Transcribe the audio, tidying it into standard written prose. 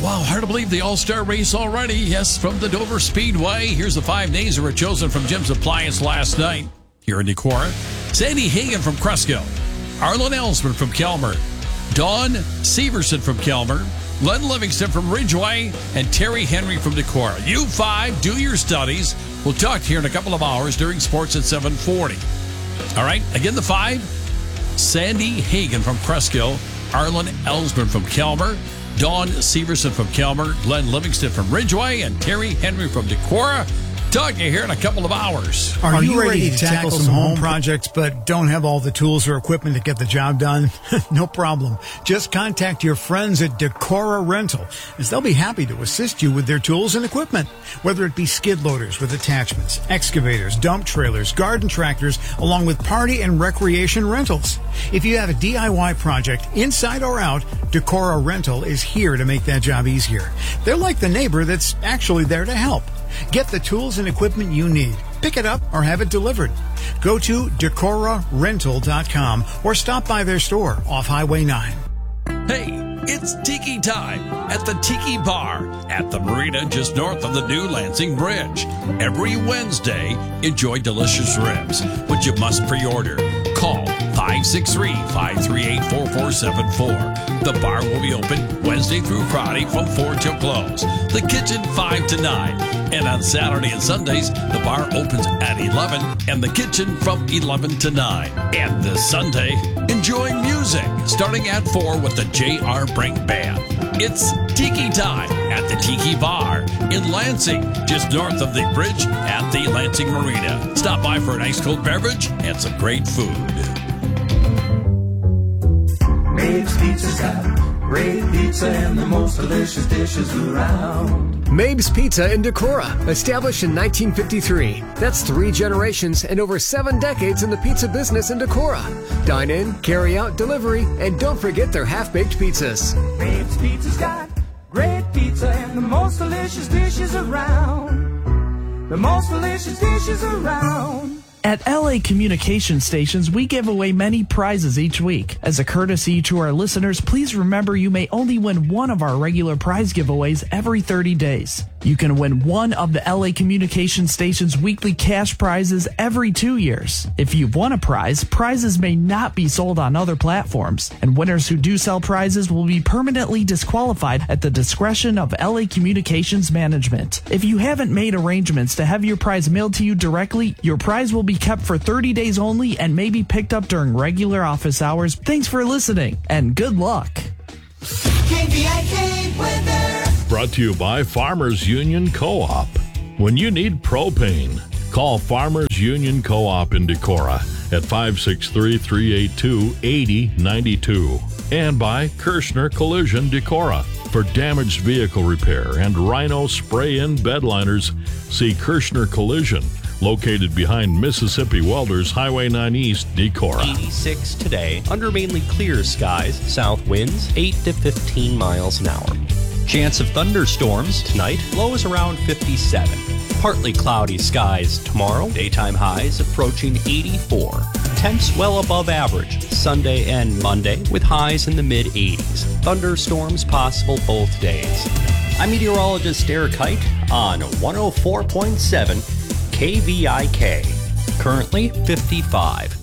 Wow, hard to believe the All-Star race already. Yes, from the Dover Speedway. Here's the 5 names that were chosen from Jim's Appliance last night. Here in Decorah, Sandy Hagan from Cresco, Arlen Ellsman from Kelmer, Dawn Severson from Kelmer, Len Livingston from Ridgeway, and Terry Henry from Decorah. You 5, do your studies. We'll talk here in a couple of hours during sports at 7:40. All right, again, the 5, Sandy Hagan from Cresco, Arlen Ellsman from Kelmer, Dawn Severson from Kelmer, Glenn Livingston from Ridgeway, and Terry Henry from Decorah. Talk to you here in a couple of hours. Are you ready to tackle some home projects but don't have all the tools or equipment to get the job done? No problem. Just contact your friends at Decorah Rental, as they'll be happy to assist you with their tools and equipment. Whether it be skid loaders with attachments, excavators, dump trailers, garden tractors, along with party and recreation rentals. If you have a DIY project, inside or out, Decorah Rental is here to make that job easier. They're like the neighbor that's actually there to help. Get the tools and equipment you need. Pick it up or have it delivered. Go to DecoraRental.com or stop by their store off Highway 9. Hey, it's Tiki time at the Tiki Bar at the marina just north of the new Lansing Bridge. Every Wednesday, enjoy delicious ribs, but you must pre-order. Call 563-538-4474. The bar will be open Wednesday through Friday from 4 till close. The kitchen 5 to 9. And on Saturday and Sundays, the bar opens at 11 and the kitchen from 11 to 9. And this Sunday, enjoy music starting at 4 with the J.R. Brink Band. It's Tiki time at the Tiki Bar in Lansing, just north of the bridge at the Lansing Marina. Stop by for an ice cold beverage and some great food. Maeve's Pizza's got great pizza and the most delicious dishes around. Maeve's Pizza in Decorah, established in 1953. That's 3 generations and over 7 decades in the pizza business in Decorah. Dine in, carry out, delivery, and don't forget their half-baked pizzas. Maeve's Pizza's got great pizza and the most delicious dishes around. The most delicious dishes around. At LA Communication Stations, we give away many prizes each week. As a courtesy to our listeners, please remember you may only win one of our regular prize giveaways every 30 days. You can win one of the LA Communication Stations weekly cash prizes every 2 years. If you've won a prize, prizes may not be sold on other platforms, and winners who do sell prizes will be permanently disqualified at the discretion of LA Communications Management. If you haven't made arrangements to have your prize mailed to you directly, your prize will be kept for 30 days only and may be picked up during regular office hours. Thanks for listening, and good luck. KVIK weather. Brought to you by Farmers Union Co-op. When you need propane, call Farmers Union Co-op in Decorah at 563-382-8092. And by Kirschner Collision Decorah. For damaged vehicle repair and Rhino spray-in bedliners, see Kirschner Collision, located behind Mississippi Welders Highway 9 East, Decorah. 86 today, under mainly clear skies, south winds 8 to 15 miles an hour. Chance of thunderstorms tonight, lows around 57. Partly cloudy skies tomorrow, daytime highs approaching 84. Temps well above average Sunday and Monday with highs in the mid-80s. Thunderstorms possible both days. I'm meteorologist Eric Height on 104.7 KVIK. Currently 55.